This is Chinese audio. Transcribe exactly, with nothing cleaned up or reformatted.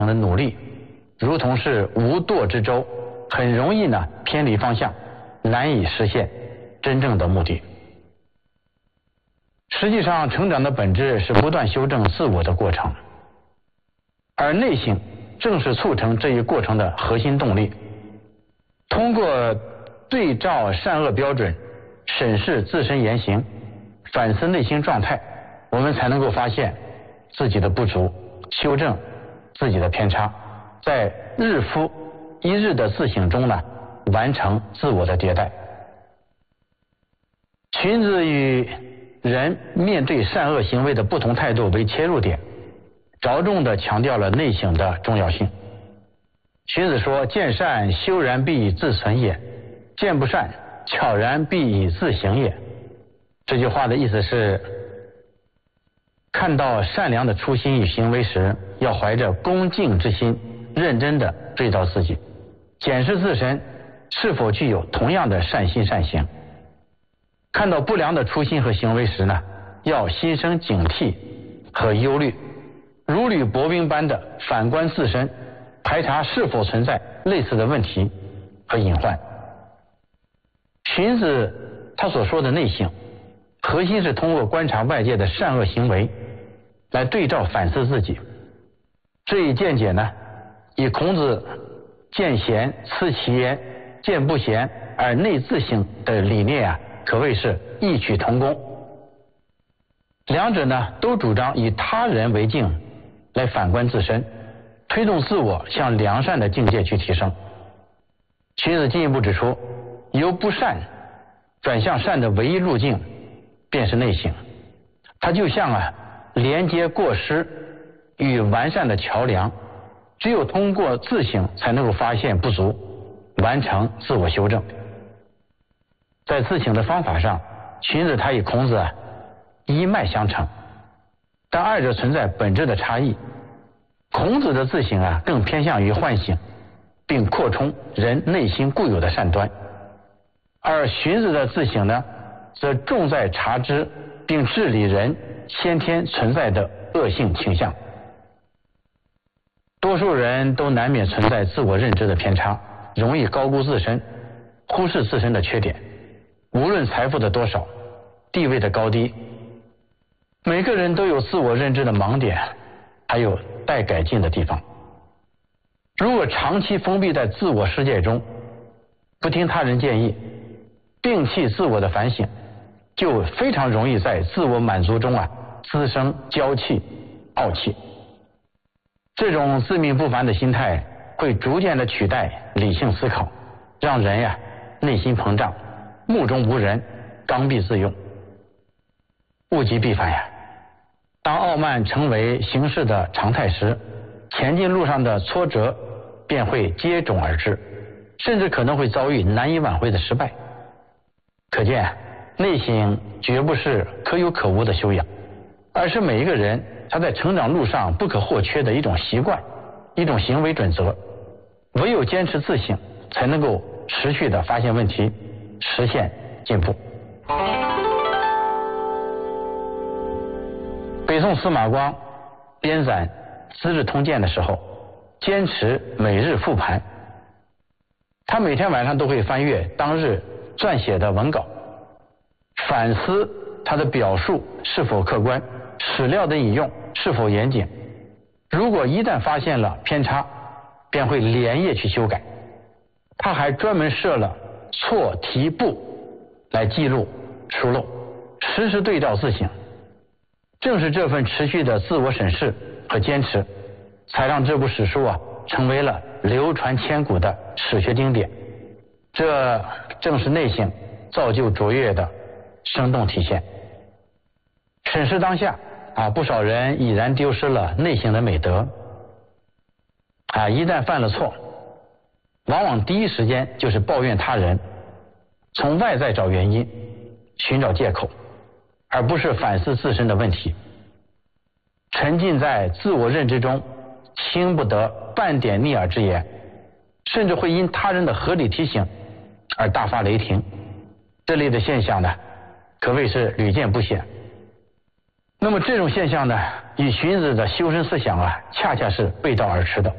的努力，如同是无舵之舟，很容易呢偏离方向，难以实现真正的目的。实际上，成长的本质是不断修正自我的过程，而内省正是促成这一过程的核心动力。通过对照善恶标准，审视自身言行，反思内心状态，我们才能够发现自己的不足，修正自己的偏差，在日复一日的自省中呢，完成自我的迭代。荀子与人面对善恶行为的不同态度为切入点，着重地强调了内省的重要性。荀子说：“见善修然必以自存也，见不善悄然必以自省也。”这句话的意思是，看到善良的初心与行为时，要怀着恭敬之心，认真地对照自己，检视自身是否具有同样的善心善行。看到不良的初心和行为时呢，要心生警惕和忧虑，如履薄冰般的反观自身，排查是否存在类似的问题和隐患。荀子他所说的内省，核心是通过观察外界的善恶行为来对照反思自己。这一见解呢，以孔子见贤思齐焉，见不贤而内自省的理念啊，可谓是异曲同工。两者呢，都主张以他人为镜来反观自身，推动自我向良善的境界去提升。荀子进一步指出，由不善转向善的唯一路径便是内省。它就像啊连接过失与完善的桥梁，只有通过自省才能够发现不足，完成自我修正。在自省的方法上，荀子他与孔子啊一脉相承，但二者存在本质的差异。孔子的自省啊更偏向于唤醒并扩充人内心固有的善端，而荀子的自省呢，则重在察知并治理人先天存在的恶性倾向。多数人都难免存在自我认知的偏差，容易高估自身，忽视自身的缺点。无论财富的多少，地位的高低，每个人都有自我认知的盲点，还有待改进的地方。如果长期封闭在自我世界中，不听他人建议，摒弃自我的反省，就非常容易在自我满足中啊滋生娇气、傲气。这种自命不凡的心态会逐渐的取代理性思考，让人呀内心膨胀，目中无人，刚愎自用。物极必反呀！当傲慢成为行事的常态时，前进路上的挫折便会接踵而至，甚至可能会遭遇难以挽回的失败。可见，内省绝不是可有可无的修养，而是每一个人他在成长路上不可或缺的一种习惯，一种行为准则。唯有坚持自省，才能够持续的发现问题，实现进步。北宋司马光编纂《资治通鉴》的时候，坚持每日复盘。他每天晚上都会翻阅当日撰写的文稿，反思他的表述是否客观，史料的引用是否严谨。如果一旦发现了偏差，便会连夜去修改。他还专门设了错题簿来记录疏漏，实时对照自省。正是这份持续的自我审视和坚持，才让这部史书啊成为了流传千古的史学经典。这正是内省造就卓越的生动体现。审视当下啊，不少人已然丢失了内省的美德啊，一旦犯了错，往往第一时间就是抱怨他人，从外在找原因，寻找借口，而不是反思自身的问题。沉浸在自我认知中，听不得半点逆耳之言，甚至会因他人的合理提醒而大发雷霆。这类的现象呢，可谓是屡见不鲜。那么这种现象呢，与荀子的修身思想啊，恰恰是背道而驰的。